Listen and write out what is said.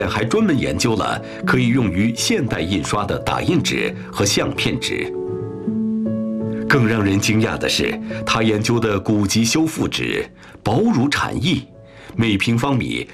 还专门研究了可以用于现代印刷的打印纸和相片纸。更让人惊讶的是，他研究的古籍修复纸薄如蝉翼，每平方米